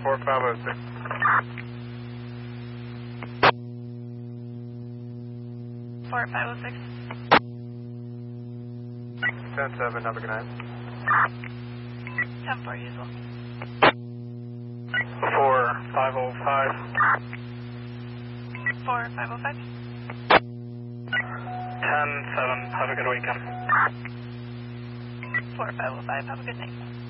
4506. 4506. 10-7, have a good night. 10-4 usual. 4505. 4505. 10-7, have a good weekend. 4505, have a good night.